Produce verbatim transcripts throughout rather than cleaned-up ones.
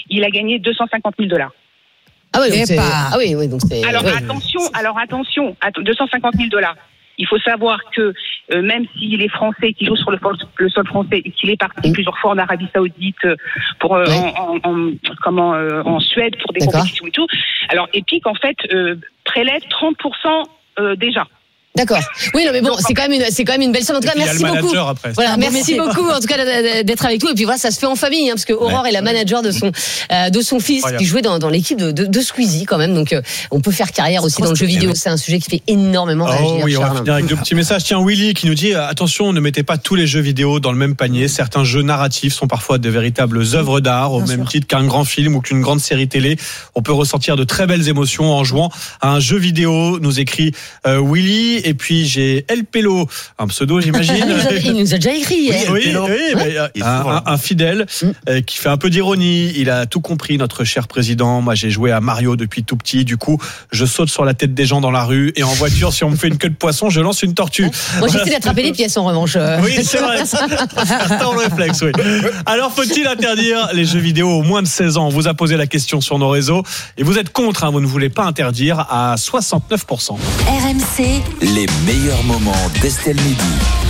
il a gagné deux cent cinquante mille dollars. Ah oui, donc c'est... pas... ah oui, oui, donc c'est. Alors oui. attention, alors attention, deux cent cinquante mille dollars. Il faut savoir que euh, même s'il est français, qu'il joue sur le, le sol français et qu'il est parti mmh. plusieurs fois en Arabie Saoudite, pour euh, oui. en, en, en, comment, euh, en Suède pour des D'accord. compétitions et tout. Alors Epic en fait euh, prélève trente pour cent euh, déjà. D'accord. Oui, non, mais bon, c'est quand même une, c'est quand même une belle somme. En tout cas, merci beaucoup. Après. Voilà, merci beaucoup, en tout cas, d'être avec nous. Et puis voilà, ça se fait en famille, hein, parce que Aurore ouais. est la manager de son, euh, de son fils, qui jouait dans, dans l'équipe de, de, de Squeezie, quand même. Donc, euh, on peut faire carrière aussi dans le jeu vidéo. C'est un sujet qui fait énormément oh, réagir. Oui, on va finir avec deux petits messages. Tiens, Willy qui nous dit, attention, ne mettez pas tous les jeux vidéo dans le même panier. Certains jeux narratifs sont parfois de véritables œuvres d'art, au Bien même sûr. titre qu'un grand film ou qu'une grande série télé. On peut ressentir de très belles émotions en jouant à un jeu vidéo, nous écrit euh, Willy. Et puis, j'ai El Pélo, un pseudo, j'imagine. il, nous a, il nous a déjà écrit. Oui, oui, oui, oui hein un, un, un fidèle mm. euh, qui fait un peu d'ironie. Il a tout compris, notre cher président. Moi, j'ai joué à Mario depuis tout petit. Du coup, je saute sur la tête des gens dans la rue. Et en voiture, si on me fait une queue de poisson, je lance une tortue. Moi, voilà. j'essaie d'attraper les pièces en revanche. Oui, c'est vrai. C'est un réflexe, oui. Alors, faut-il interdire les jeux vidéo aux moins de seize ans? On vous a posé la question sur nos réseaux. Et vous êtes contre, hein, vous ne voulez pas interdire à soixante-neuf pour cent. R M C, les meilleurs moments d'Estelle Midi.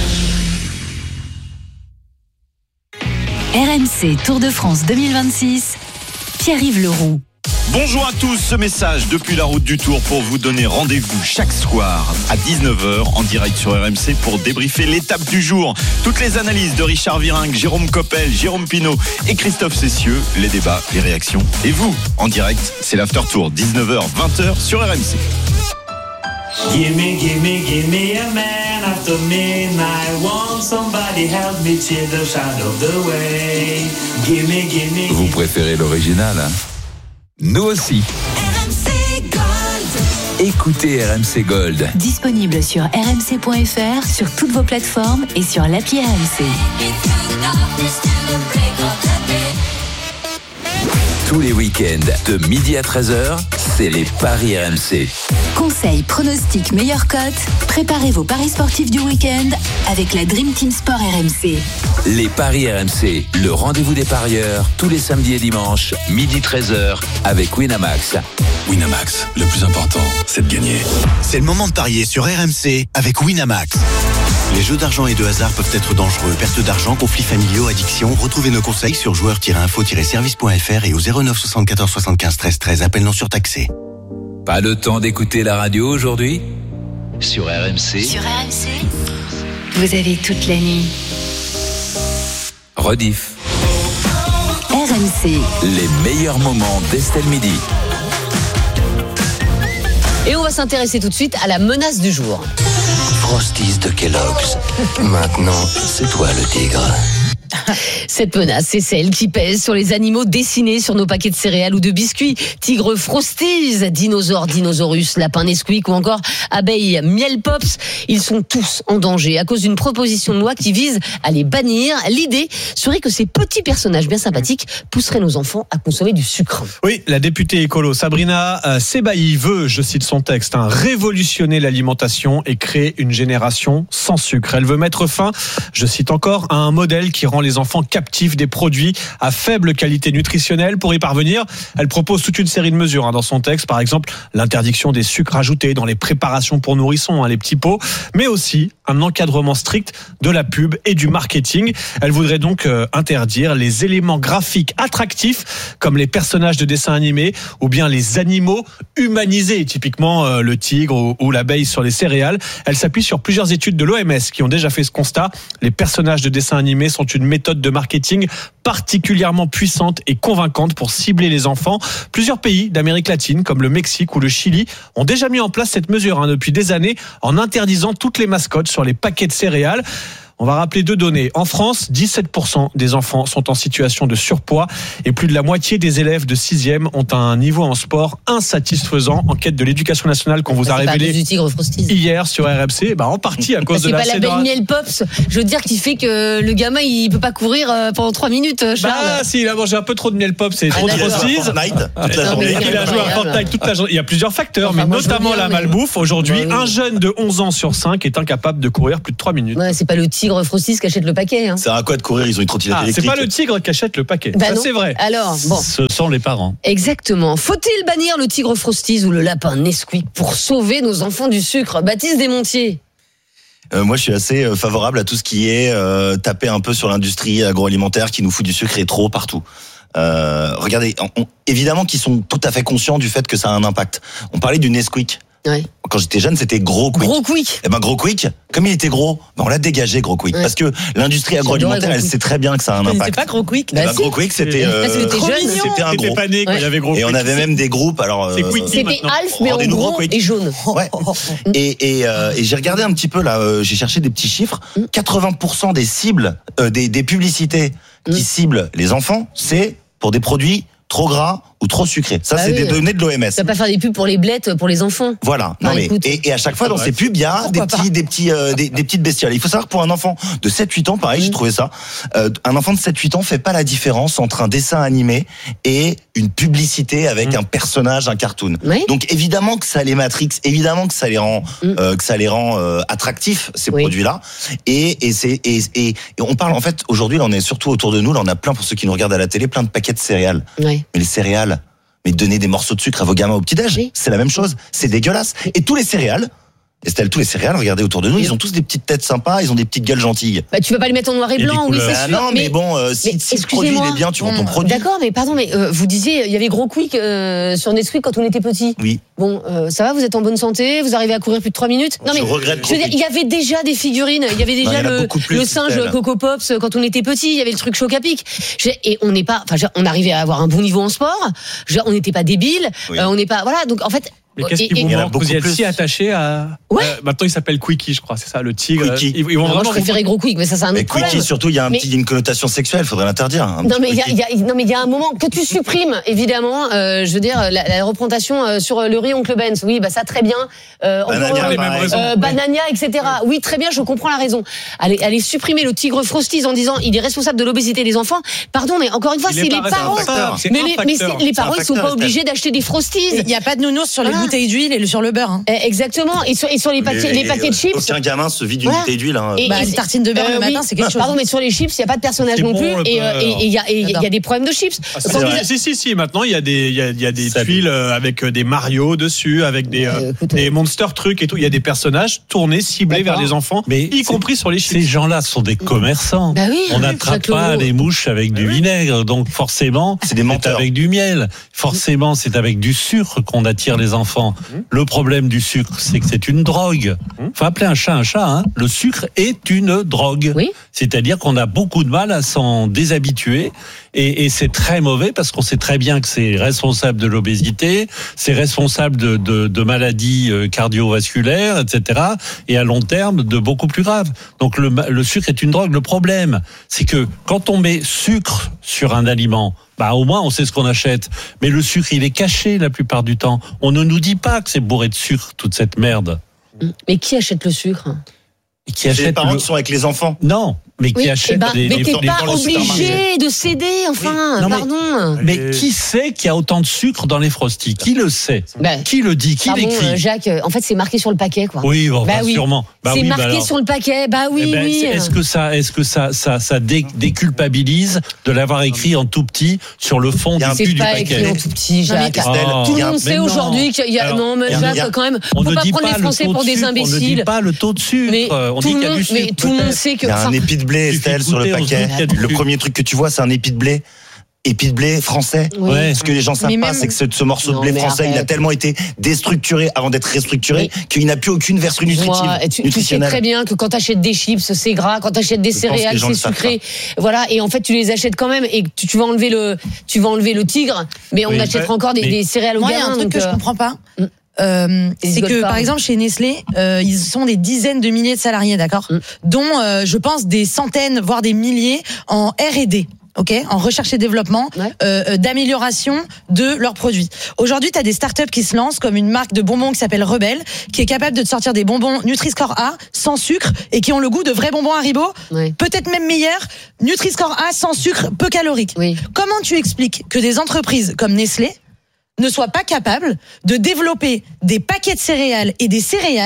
R M C Tour de France deux mille vingt-six, Pierre-Yves Leroux. Bonjour à tous, ce message depuis la route du Tour pour vous donner rendez-vous chaque soir à dix-neuf heures en direct sur R M C pour débriefer l'étape du jour. Toutes les analyses de Richard Virenque, Jérôme Coppel, Jérôme Pinault et Christophe Cessieux, les débats, les réactions. Et vous, en direct, c'est l'After Tour, dix-neuf heures, vingt heures sur R M C. Gimme, gimme, gimme a man after midnight. Want somebody help me cheer the shadow of the way. Gimme, gimme. Vous préférez l'original, hein? Nous aussi. R M C Gold. Écoutez R M C Gold. Disponible sur r m c point f r, sur toutes vos plateformes et sur l'appli R M C. Tous les week-ends, de midi à treize heures, c'est les paris R M C. Conseils, pronostics, meilleures cotes. Préparez vos paris sportifs du week-end avec la Dream Team Sport R M C. Les paris R M C, le rendez-vous des parieurs, tous les samedis et dimanches, midi treize heures, avec Winamax. Winamax, le plus important, c'est de gagner. C'est le moment de parier sur R M C avec Winamax. Les jeux d'argent et de hasard peuvent être dangereux. Perte d'argent, conflits familiaux, addiction. Retrouvez nos conseils sur joueurs tiret info tiret service point f r et au zéro neuf soixante-quatorze soixante-quinze treize treize. Appel non surtaxé. Pas le temps d'écouter la radio aujourd'hui? Sur R M C. Sur R M C, vous avez toute la nuit. Rediff. R M C. Les meilleurs moments d'Estelle Midi. Et on va s'intéresser tout de suite à la menace du jour. Frosties de Kellogg's. Maintenant, c'est toi le tigre. Cette menace, c'est celle qui pèse sur les animaux dessinés sur nos paquets de céréales ou de biscuits. Tigre Frosties, dinosaures Dinosaurus, lapin Nesquik ou encore abeilles Miel Pops. Ils sont tous en danger à cause d'une proposition de loi qui vise à les bannir. L'idée serait que ces petits personnages bien sympathiques pousseraient nos enfants à consommer du sucre. Oui, la députée écolo Sabrina euh, Sebaï veut, je cite son texte, hein, révolutionner l'alimentation et créer une génération sans sucre. Elle veut mettre fin, je cite encore, à un modèle qui rend les enfants captifs des produits à faible qualité nutritionnelle. Pour y parvenir, elle propose toute une série de mesures hein, dans son texte. Par exemple, l'interdiction des sucres ajoutés dans les préparations pour nourrissons, hein, les petits pots, mais aussi un encadrement strict de la pub et du marketing. Elle voudrait donc euh, interdire les éléments graphiques attractifs comme les personnages de dessins animés ou bien les animaux humanisés, typiquement euh, le tigre ou, ou l'abeille sur les céréales. Elle s'appuie sur plusieurs études de l'O M S qui ont déjà fait ce constat. Les personnages de dessins animés sont une méthode de marketing particulièrement puissante et convaincante pour cibler les enfants. Plusieurs pays d'Amérique latine, comme le Mexique ou le Chili, ont déjà mis en place cette mesure hein, depuis des années en interdisant toutes les mascottes sur les paquets de céréales. On va rappeler deux données. En France, dix-sept pour cent des enfants sont en situation de surpoids et plus de la moitié des élèves de sixième ont un niveau en sport insatisfaisant. Enquête de l'éducation nationale qu'on vous bah, a révélée hier sur R M C, bah, en partie à cause bah, de la C'est pas la belle Miel Pops, je veux dire, qui fait que le gamin il peut pas courir pendant trois minutes, Charles. Bah si, il a mangé un peu trop de Miel Pops et trop de Frosties. Il a joué à Fortnite toute la journée. Il y a plusieurs facteurs, enfin, mais notamment bien, la malbouffe. Aujourd'hui, bah, oui. un jeune de onze ans sur cinq est incapable de courir plus de trois minutes. Ouais, c'est pas le tigre tigre Frosties qui achète le paquet. Hein. Ça sert à quoi de courir? Ils ont une trottinette Ah, électrique. c'est pas le tigre qui achète le paquet. Bah ça, non. c'est vrai. Alors, bon. Ce sont les parents. Exactement. Faut-il bannir le tigre Frosties ou le lapin Nesquik pour sauver nos enfants du sucre? Baptiste Desmontiers. Euh, moi, je suis assez euh, favorable à tout ce qui est euh, taper un peu sur l'industrie agroalimentaire qui nous fout du sucre et trop partout. Euh, regardez, on, on, évidemment qu'ils sont tout à fait conscients du fait que ça a un impact. On parlait du Nesquik. Ouais. Quand j'étais jeune, c'était Gros Quick. Gros Quick. Eh ben Gros Quick, comme il était gros, ben on l'a dégagé Gros Quick, ouais. Parce que l'industrie agroalimentaire, elle sait très bien que ça a un impact. C'est pas Gros Quick. Eh ben, bah, Gros Quick, c'était euh, ah, c'était, c'était un gros. Pas né quand ouais. il y avait Gros et Quick. on avait même des groupes. Alors c'est euh, c'était Alf, mais en gros Quick. et jaune. Ouais. et et, euh, et j'ai regardé un petit peu là, euh, j'ai cherché des petits chiffres. quatre-vingts pour cent des cibles, euh, des, des publicités qui ciblent les enfants, c'est pour des produits trop gras ou trop sucrés. Ça, bah c'est oui, des données de l'O M S. Tu vas pas faire des pubs pour les blettes pour les enfants. Voilà. Non, mais, et, et à chaque fois, dans ces pubs, il y a des petits, des, petits, euh, des, des petites bestioles. Il faut savoir que pour un enfant de sept huit ans, pareil, mmh. j'ai trouvé ça, euh, un enfant de sept huit ans fait pas la différence entre un dessin animé et une publicité avec mmh. un personnage, un cartoon. Oui. Donc évidemment que ça les matrix, évidemment que ça les rend, mmh. euh, que ça les rend euh, attractifs, ces oui. produits-là. Et, et, c'est, et, et, et on parle, en fait, aujourd'hui, là, on est surtout autour de nous, là, on a plein, pour ceux qui nous regardent à la télé, plein de paquets de céréales. Oui. Mais les céréales, mais donner des morceaux de sucre à vos gamins au petit-déj, oui. c'est la même chose. C'est dégueulasse. Et tous les céréales, Estelle, tous les céréales, regardez autour de nous, oui. ils ont tous des petites têtes sympas, ils ont des petites gueules gentilles. Bah, tu vas pas les mettre en noir et, et blanc, oui, c'est ah sûr. Non, mais, mais bon, euh, si, mais si le produit il est bien, tu vends ton produit. D'accord, mais pardon, mais euh, vous disiez, il y avait Gros Quick euh, sur Nesquik quand on était petit. Oui. Bon, euh, ça va, vous êtes en bonne santé, vous arrivez à courir plus de trois minutes. Non, je mais regrette je veux dire, il y avait déjà des figurines, il y avait déjà non, il y le, plus, le singe Coco Pops quand on était petit, il y avait le truc Chocapic. Et on n'est pas, enfin, on arrivait à avoir un bon niveau en sport, on n'était pas débiles, oui. euh, on n'est pas, voilà, donc en fait. Mais qu'est-ce qui vous manque? Vous êtes si attaché à. Ouais. Euh, maintenant, il s'appelle Quickie, je crois. C'est ça, le tigre. Quickie. Ils, ils vont non, vraiment. Moi, je préférais Gros Quick, mais ça, c'est un autre problème. Quickie, surtout, il y a un mais... petit, une connotation sexuelle. Faudrait l'interdire. Non, mais il y a, y a, non, mais il y a un moment que tu supprimes, évidemment. Euh, je veux dire, la, la représentation euh, sur le riz Oncle Ben's. Oui, bah ça, très bien. Euh, Banania, les mêmes raisons. Euh, Banania, et cetera. Oui, très bien, je comprends la raison. Allez, allez supprimer le tigre Frosties en disant, il est responsable de l'obésité des enfants. Pardon, mais encore une fois, c'est les parents. Mais les parents, ils sont pas obligés d'acheter des Frosties. Il n'y a pas de nounours sur les bouteilles d'huile et sur le beurre. Hein. Exactement. Et sur, et sur les paquets, les paquets de chips. Aucun gamin se vide d'une voilà. bouteille d'huile. Hein. Et, bah, une tartine de beurre euh, le matin, oui. c'est quelque chose. Pardon, mais sur les chips, il n'y a pas de personnage c'est non plus. Bon, et il y, y a des problèmes de chips. Ah, ils... Si, si, si. Maintenant, il y a des, il y a, y a des tuiles avec des Mario dessus, avec des, euh, écoute, des monster trucs et tout. Il y a des personnages tournés, ciblés D'accord. vers les enfants, mais y compris sur les chips. Ces gens-là sont des commerçants. Bah oui, on n'attrape pas les mouches avec du vinaigre, donc forcément, c'est des menteurs. Avec du miel. Forcément, c'est avec du sucre qu'on attire les enfants. Le problème du sucre, c'est que c'est une drogue. Faut appeler un chat un chat. Hein. Le sucre est une drogue. Oui. C'est-à-dire qu'on a beaucoup de mal à s'en déshabituer. Et, et c'est très mauvais parce qu'on sait très bien que c'est responsable de l'obésité, c'est responsable de, de, de maladies cardiovasculaires, et cetera. Et à long terme, de beaucoup plus graves. Donc le, le sucre est une drogue. Le problème, c'est que quand on met sucre sur un aliment, bah au moins on sait ce qu'on achète. Mais le sucre, il est caché la plupart du temps. On ne nous dit pas que c'est bourré de sucre, toute cette merde. Mais qui achète le sucre ? Et qui achète les parents le... qui sont avec les enfants. Non, mais qui oui, achètent bah, des, mais des, t'es des, pas obligé de céder, enfin, oui. non, pardon. Mais, mais qui sait qu'il y a autant de sucre dans les Frosties ? Qui le sait ? bah, Qui le dit ? Qui pardon, l'écrit ? Jacques, en fait, c'est marqué sur le paquet, quoi. Oui, bon, bah, bah, oui. sûrement. Bah, c'est oui, marqué bah alors... sur le paquet, bah oui, eh ben, oui. Est-ce que ça, est-ce que ça, ça, ça dé, déculpabilise de l'avoir écrit en tout petit sur le fond du cul du paquet ? C'est pas écrit en tout petit, Jacques. Oh, tout le monde sait aujourd'hui qu'il y a. Non, mais Jacques, quand même, on ne peut pas prendre les Français pour des imbéciles. On ne dit pas le taux de sucre. On dit qu'il y a du sucre. Mais tout le monde sait que. Il y a un épi de blé, Estelle, sur le paquet. Le premier truc que tu vois, c'est un épi de blé. Épi de blé français. Oui. Ouais. Ce que les gens savent pas, c'est que ce, ce morceau non, de blé français, arrête. il a tellement été déstructuré avant d'être restructuré oui. qu'il n'a plus aucune vertu nutritive. Moi, tu, tu sais très bien que quand t'achètes des chips, c'est gras. Quand t'achètes des Je céréales, c'est sucré. Voilà. Et en fait, tu les achètes quand même et tu, tu vas enlever le, tu vas enlever le tigre. Mais on oui, achètera encore des, des céréales au gamin. Il y a un truc que je comprends pas. Euh, c'est que par exemple chez Nestlé, euh, ils sont des dizaines de milliers de salariés, d'accord, mm. dont euh, je pense des centaines, voire des milliers en R et D. Ok, en recherche et développement, ouais. euh, d'amélioration de leurs produits. Aujourd'hui, tu as des startups qui se lancent, comme une marque de bonbons qui s'appelle Rebelle, qui est capable de te sortir des bonbons Nutri-Score A, sans sucre, et qui ont le goût de vrais bonbons Haribo, ouais. peut-être même meilleurs, Nutri-Score A, sans sucre, peu calorique. Oui. Comment tu expliques que des entreprises comme Nestlé ne soient pas capables de développer des paquets de céréales et des céréales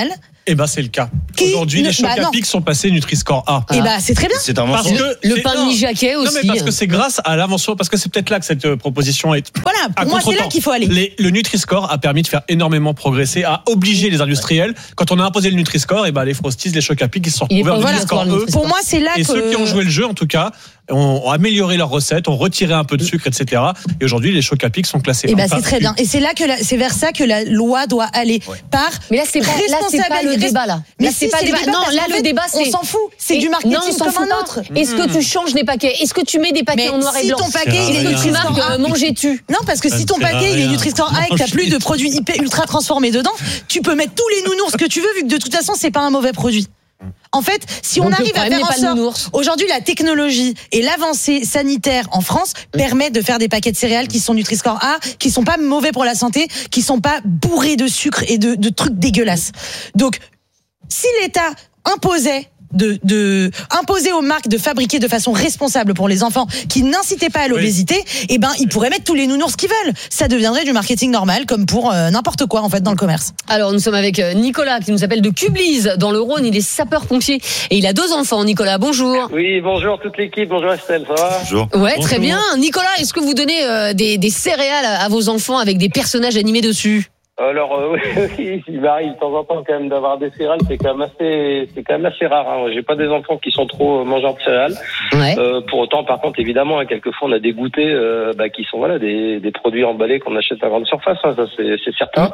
Eh ben c'est le cas. Qui Aujourd'hui, ne- les chocs bah, à pic sont passés Nutri-Score A. Et bah, c'est très bien. C'est un Parce mensonge. que Le c'est- pain non. mi-jaquet aussi. Non, mais parce que c'est grâce à l'invention, parce que c'est peut-être là que cette euh, proposition est. Voilà, à pour moi, c'est là contre-temps. qu'il faut aller. Les- le Nutri-Score a permis de faire énormément progresser, à obliger les industriels. Quand on a imposé le Nutri-Score, et ben les Frosties, les chocs à pic, ils se sont Il est retrouvés en pas Nutri-Score obligatoire, le E. Nutri-Score. Pour moi, c'est là Et que. ceux qui ont joué le jeu, en tout cas, ont, ont amélioré leurs recettes, ont retiré un peu de sucre, et cetera. Et aujourd'hui, les chocs à pic sont classés. Eh ben, Enfin, c'est très bien. Et c'est là que la- c'est vers ça que la loi doit aller. Par Mais là, c'est pas, là, c'est pas le responsabilité- débat, là. Mais Là, si, c'est pas c'est le le débat. débat, Non, parce là, qu'en le fait, débat, on c'est. s'en fout. C'est Et- du marketing non, on s'en comme fout un pas. autre. Est-ce que tu changes les paquets? Est-ce que tu mets des paquets Mais en noir et si blanc? ton paquet, il est Est-ce que tu Nutri-Score marques A, euh, manges-tu? Non, parce que Ça si ne ton sert à paquet il est rien. Nutri-Score A et que t'as plus de produits hyper ultra transformés dedans, tu peux mettre tous les nounours que tu veux, vu que de toute façon c'est pas un mauvais produit. En fait, si on Donc, le arrive à problème faire n'est en pas le sorte, nounours. aujourd'hui la technologie et l'avancée sanitaire en France permettent de faire des paquets de céréales qui sont Nutri-Score A, qui sont pas mauvais pour la santé, qui sont pas bourrés de sucre et de, de trucs dégueulasses. Donc, si l'État imposait de, de imposer aux marques de fabriquer de façon responsable pour les enfants qui n'incitaient pas à l'obésité, eh ben ils pourraient mettre tous les nounours qu'ils veulent. Ça deviendrait du marketing normal, comme pour euh, n'importe quoi en fait dans le commerce. Alors, nous sommes avec euh, Nicolas, qui nous appelle de Cublise, dans le Rhône. Il est sapeur-pompier. Et il a deux enfants. Nicolas, bonjour. Oui, bonjour toute l'équipe, bonjour Estelle, ça va? Bonjour. Ouais, très bien. Nicolas, est-ce que vous donnez euh, des, des céréales à, à vos enfants avec des personnages animés dessus? Alors euh, oui, il m'arrive de temps en temps quand même d'avoir des céréales, c'est quand même assez, c'est quand même assez rare. Hein. J'ai pas des enfants qui sont trop euh, mangeurs de céréales. Ouais. Euh, pour autant, par contre, évidemment, hein, quelquefois on a des goûters euh, bah, qui sont voilà des, des produits emballés qu'on achète à grande surface, hein, ça c'est, c'est certain.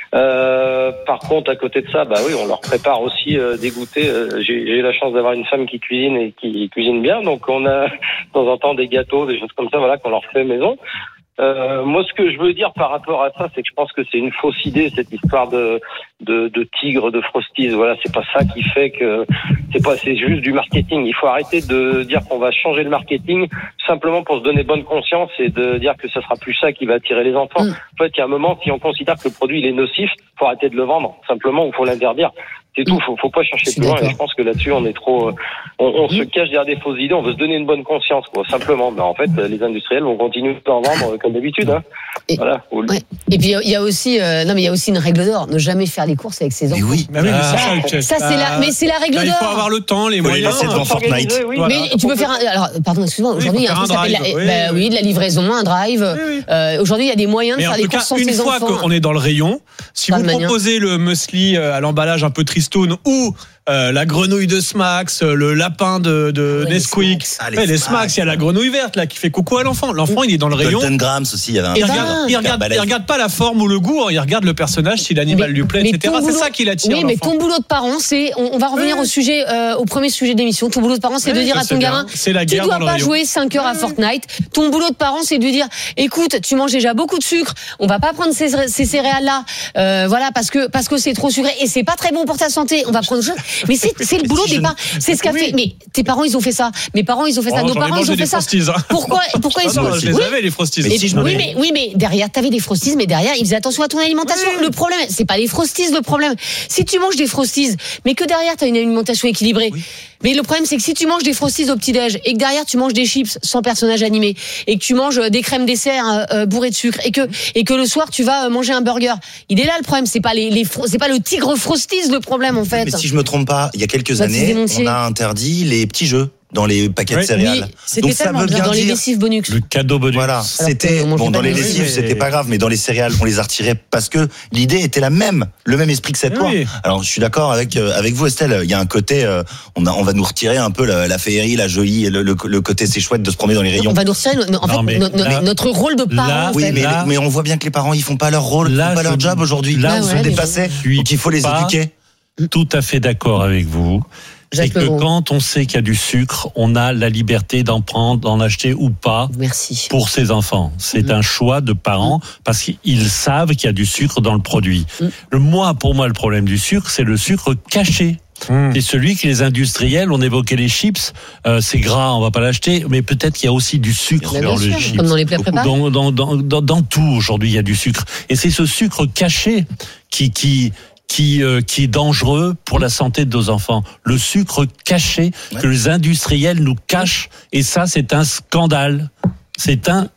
Euh, par contre, à côté de ça, bah oui, on leur prépare aussi euh, des goûters. Euh, j'ai, j'ai eu la chance d'avoir une femme qui cuisine et qui cuisine bien, donc on a de temps en temps des gâteaux, des choses comme ça, voilà, qu'on leur fait maison. Euh, moi, ce que je veux dire par rapport à ça, c'est que je pense que c'est une fausse idée, cette histoire de de, de tigre, de frosties. Voilà, c'est pas ça qui fait que c'est pas, c'est juste du marketing. Il faut arrêter de dire qu'on va changer le marketing simplement pour se donner bonne conscience et de dire que ce sera plus ça qui va attirer les enfants. Mm. En fait, il y a un moment, si on considère que le produit il est nocif, faut arrêter de le vendre simplement ou faut l'interdire. C'est tout, faut, faut pas chercher Je suis plus loin. d'accord. Et je pense que là-dessus, on est trop, euh, on, on se cache derrière des fausses idées. On veut se donner une bonne conscience, quoi, simplement. Mais en fait, les industriels vont continuer d'en vendre euh, comme d'habitude. Hein. Et- Voilà. Faut le- Ouais. Et puis il y a aussi, euh, non mais il y a aussi une règle d'or, ne jamais faire les courses avec ses enfants. Mais oui. Bah oui, mais Ah, ça, le chef. Ça c'est la, mais c'est la règle Là, il faut d'or. avoir le temps, les Faut les moyens. laisser devant Faut Fortnite. s'organiser, oui. Voilà. Mais tu peux faire un, alors pardon excuse-moi, aujourd'hui il y a un faut truc qui faire s'appelle un la, drive, bah oui, oui, de la livraison, un drive. Oui, oui. Euh, aujourd'hui il y a des moyens de Mais en faire les tout cas, courses sans une ses fois enfants. qu'on est dans le rayon, si Pas vous de manière. proposez le muesli euh, à l'emballage un peu tristoun ou euh, la grenouille de Smax, euh, le lapin de, de Ouais, les Nesquik, Smacks. Ah, les ouais, les Smacks. Smax, il y a la grenouille verte là qui fait coucou à l'enfant. L'enfant, il est dans le rayon. Golden Grams aussi, il y avait un. Et Il ben, regarde, il, regarde, balèze. il regarde pas la forme ou le goût, hein, il regarde le personnage, si l'animal Mais- lui plaît, mais et cetera. ton C'est boulot- ça qui l'attire. Oui, mais l'enfant. ton boulot de parent, c'est, on, on va revenir au sujet, euh, au premier sujet de l'émission. Ton boulot de parent, c'est Ouais, de dire je à sais ton bien. gamin, C'est la tu guerre dois dans le pas rayon. jouer cinq heures à Fortnite. Ton boulot de parent, c'est de lui dire, écoute, tu manges déjà beaucoup de sucre, on va pas prendre ces, ces céréales-là, euh, voilà, parce que, parce que c'est trop sucré et c'est pas très bon pour ta santé. On va prendre autre chose. Mais c'est, c'est le boulot des parents. C'est ce qu'a fait. Mais tes parents, ils ont fait ça. Mes parents, ils ont fait ça. Oh, Nos j'en ai parents, ils mangé ont des fait ça. Frosties, hein. Pourquoi, pourquoi ils Ah sont, non, je les Oui. avais, les Frosties. Mais Et- si je me oui, mets- mais, oui, mais derrière, t'avais des Frosties, mais derrière, ils faisaient attention à ton alimentation. Le problème, c'est pas les Frosties, le problème. Si tu manges des Frosties, mais que derrière, t'as une alimentation équilibrée. Mais le problème, c'est que si tu manges des Frosties au petit-déj, et que derrière, tu manges des chips sans personnage animé, et que tu manges euh, des crèmes dessert euh, euh, bourrées de sucre, et que, et que le soir, tu vas euh, manger un burger. Il est là, le problème. C'est pas les, les fro- c'est pas le tigre Frosties, le problème, en fait. Mais si je me trompe pas, il y a quelques Baptiste années, Desmontiers. on a interdit les petits jeux dans les paquets Oui. de céréales. Oui, c'était Donc ça tellement veut bien. bien dans les dire. lessives Bonux. Le cadeau bonus. Voilà, Alors c'était qu'on mangeait bon pas dans les de lessives, mais- c'était pas grave, mais dans les céréales, on les a retirés parce que l'idée était la même, le même esprit que cette loi. Oui. Alors je suis d'accord avec euh, avec vous, Estelle. Il y a un côté, euh, on a, on va nous retirer un peu la, la féerie, la jolie, le, le, le côté c'est chouette de se promener dans les rayons. On va nous retirer, no- no- en Non, fait, mais no- no- là- notre rôle de parent. là- en Oui, fait. mais, là- mais on voit bien que les parents, ils font pas leur rôle, ils Là, font pas je- leur job aujourd'hui. là, ils je sont ne dépassés. suis Donc il faut les pas- éduquer. Tout à fait d'accord avec vous. C'est Jacques que Leroux. quand on sait qu'il y a du sucre, on a la liberté d'en prendre, d'en acheter ou pas Merci. pour ses enfants. C'est un choix de parents parce qu'ils savent qu'il y a du sucre dans le produit. Mm. Le moi, pour moi, le problème du sucre, c'est le sucre caché. Mmh. C'est celui que les industriels, on évoquait les chips, euh, c'est gras, on va pas l'acheter, mais peut-être qu'il y a aussi du sucre Mais dans bien le sûr, chips. comme dans les plats préparés. Dans, dans, dans, dans, dans tout aujourd'hui, il y a du sucre. Et c'est ce sucre caché qui qui qui euh, qui est dangereux pour la santé de nos enfants. Le sucre caché Ouais. que les industriels nous cachent, et ça, c'est un scandale. C'est un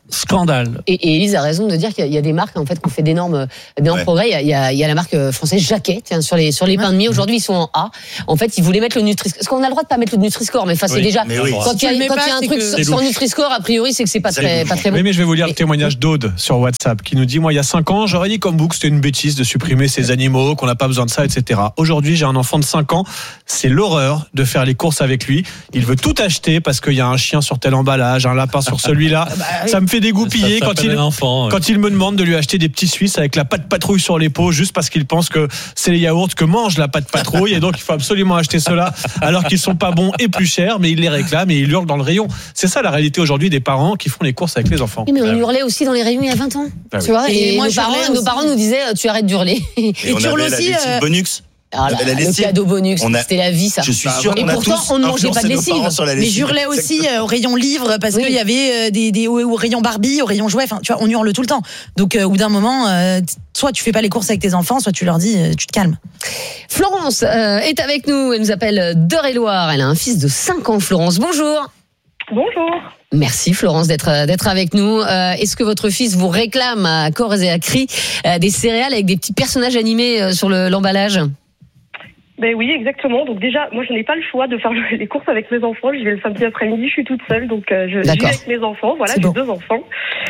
Scandale. Et, et Élise a raison de dire qu'il y a des marques en fait qui ont fait d'énormes, d'énormes ouais. progrès. Il y, a, il, y a, il y a la marque française Jacquet, tiens, sur les sur les ouais. pains de mie. Aujourd'hui, ils sont en A. En fait, ils voulaient mettre le Nutri-Score. Est-ce qu'on a le droit de pas mettre le Nutri-Score? Mais enfin, oui. c'est déjà oui. quand il y a, quand il y a un truc sur, sur Nutri-Score, a priori, c'est que c'est pas c'est très, pas très bon. Oui, mais je vais vous lire le témoignage d'Aude sur WhatsApp qui nous dit moi, il y a cinq ans, j'aurais dit comme vous que c'était une bêtise de supprimer ces animaux, qu'on n'a pas besoin de ça, et cetera. Aujourd'hui, j'ai un enfant de cinq ans. C'est l'horreur de faire les courses avec lui. Il veut tout acheter parce qu'il y a un chien sur tel emballage, un lapin sur celui-là. Bah, oui. Ça me fait dégoupiller quand il, enfant, ouais. quand il me demande de lui acheter des petits Suisses avec la pâte patrouille sur les pots juste parce qu'il pense que c'est les yaourts que mange la pâte patrouille et donc il faut absolument acheter cela alors qu'ils sont pas bons et plus chers, mais il les réclame et il hurle dans le rayon. C'est ça la réalité aujourd'hui des parents qui font les courses avec les enfants. Oui, mais on hurlait aussi dans les rayons il y a vingt ans. Bah, tu oui. vois, et, et moi, nos, parents, nos parents nous disaient tu arrêtes d'hurler. Et, et tu hurles aussi. Euh... Bonux. Ah là, le cadeau bonus, a... c'était la vie ça. Je suis sûr. Et on pourtant, on ne mangeait pas de lessive. Mais j'hurlais aussi euh, au rayon livre parce oui. qu'il y avait euh, des, des au, au rayon Barbie, au rayon jouets. Enfin, tu vois, on hurle tout le temps. Donc, euh, au bout d'un moment, euh, soit tu fais pas les courses avec tes enfants, soit tu leur dis, euh, tu te calmes. Florence euh, est avec nous. Elle nous appelle d'Eure-et-Loire. Elle a un fils de cinq ans. Florence, bonjour. Bonjour. Merci Florence d'être d'être avec nous. Euh, est-ce que votre fils vous réclame à corps et à cri euh, des céréales avec des petits personnages animés euh, sur le, l'emballage? Ben oui, exactement. Donc déjà, moi, je n'ai pas le choix de faire les courses avec mes enfants. J'y vais le samedi après-midi, je suis toute seule, donc euh, je vais avec mes enfants. Voilà, c'est j'ai bon. deux enfants,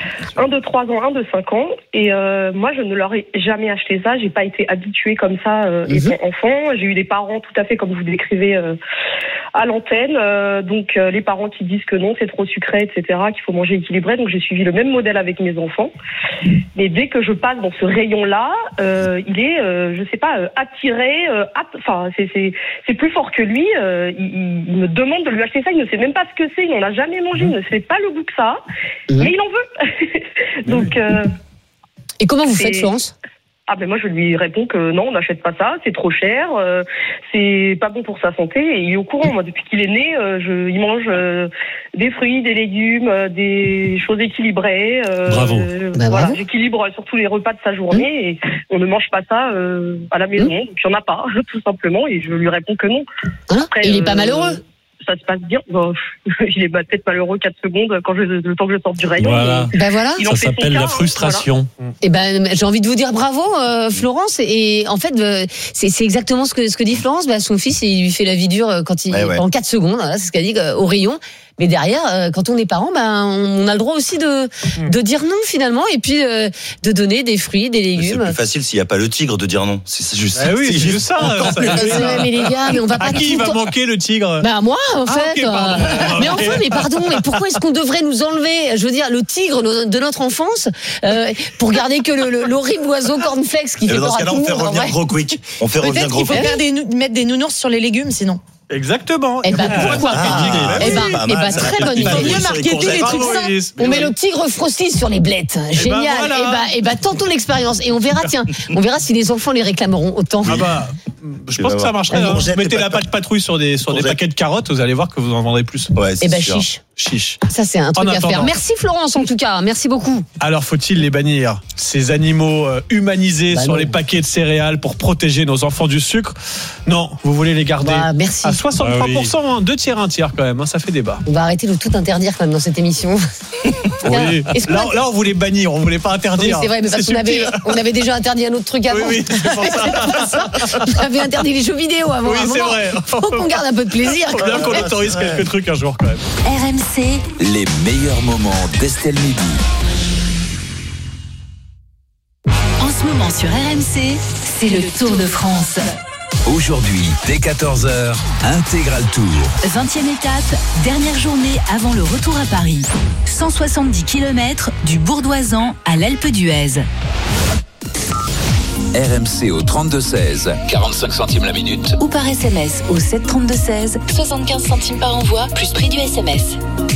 un de trois ans, un de cinq ans. Et euh, moi, je ne leur ai jamais acheté ça. J'ai pas été habituée comme ça euh, mm-hmm. étant enfant. J'ai eu des parents tout à fait comme vous décrivez euh, à l'antenne. Euh, donc euh, les parents qui disent que non, c'est trop sucré, et cetera, qu'il faut manger équilibré. Donc j'ai suivi le même modèle avec mes enfants. Mais dès que je passe dans ce rayon-là, euh, il est, euh, je sais pas, euh, attiré, euh, enfin. C'est, c'est, c'est plus fort que lui. Euh, il, il me demande de lui acheter ça. Il ne sait même pas ce que c'est. Il n'en a jamais mangé. Il ne sait pas le goût que ça. Mmh. Mais il en veut. Donc. Euh, Et comment vous faites, Florence ? Ah ben moi je lui réponds que non, on n'achète pas ça, c'est trop cher, euh, c'est pas bon pour sa santé. Et il est au courant. Moi depuis qu'il est né, euh, je, il mange euh, des fruits, des légumes, euh, des choses équilibrées. Euh, bravo. Euh, bah, voilà, bravo. j'équilibre surtout les repas de sa journée mmh. et on ne mange pas ça euh, à la maison. Mmh. Donc il n'y en a pas, tout simplement. Et je lui réponds que non. Hein Après, il est euh, pas malheureux. Ça se passe bien. Bon, il est peut-être malheureux quatre secondes quand je, le temps que je sorte du rayon. Voilà. Ben voilà. Ça s'appelle la frustration. Voilà. Et ben, j'ai envie de vous dire bravo, euh, Florence. Et en fait, euh, c'est, c'est exactement ce que, ce que dit Florence. Ben, son fils, il lui fait la vie dure quand il, ouais, ouais. en quatre secondes. Voilà, c'est ce qu'elle dit euh, au rayon. Mais derrière, euh, quand on est parent, ben, on a le droit aussi de, mmh. de dire non finalement, et puis euh, de donner des fruits, des légumes. Mais c'est plus facile s'il n'y a pas le tigre de dire non. C'est juste. Ah oui, c'est juste ça. ça mais, mais les gars, mais on va pas. À qui il va manquer le tigre? Bah moi, en ah, fait. Okay, euh, mais enfin, mais pardon, mais pourquoi est-ce qu'on devrait nous enlever, je veux dire, le tigre de notre enfance euh, pour garder que le, le, l'horrible oiseau cornflakes qui et fait peur à tout le monde? On fait revenir Gros Quick. On fait revenir Gros Quick. Peut-être qu'il faut faire des, mettre des nounours sur les légumes, sinon. Exactement. Eh ben, pourquoi pas? Eh ben, eh ben, très bonne idée. Il faut mieux marketer les trucs sains. On met le tigre frosty sur les blettes. Génial. Eh ben, eh ben, tentons l'expérience. Et on verra, tiens, on verra si les enfants les réclameront autant. Ah bah, je pense que ça marcherait. Hein. Vous mettez la pâte patrouille sur des, sur des paquets de carottes, vous allez voir que vous en vendrez plus. Ouais, c'est eh ben, sûr. chiche. Chiche. Ça, c'est un truc à faire. Merci Florence, en tout cas. Merci beaucoup. Alors, faut-il les bannir, ces animaux humanisés bah sur non. les paquets de céréales pour protéger nos enfants du sucre? Non, vous voulez les garder bah, merci. à soixante-trois pour cent. Hein, deux tiers, un tiers quand même, hein, ça fait débat. On va arrêter de tout interdire quand même dans cette émission. Oui. Là, là, on voulait bannir, on voulait pas interdire. Oui, c'est vrai, mais parce qu'on avait, on avait déjà interdit un autre truc avant. Oui, oui, c'est pour ça. c'est pour ça. On avait interdit les jeux vidéo avant. Oui, c'est vrai. Faut qu'on garde un peu de plaisir. Faut bien qu'on autorise quelques trucs un jour quand même. R M C. Les meilleurs moments d'Estelle Midi. En ce moment sur R M C, c'est le Tour de France. Aujourd'hui, dès quatorze heures, Intégral Tour. vingtième étape, dernière journée avant le retour à Paris. cent soixante-dix kilomètres du Bourdoisan à l'Alpe d'Huez. R M C au trente-deux seize, quarante-cinq centimes la minute. Ou par S M S au sept trente-deux seize, soixante-quinze centimes par envoi, plus prix du S M S.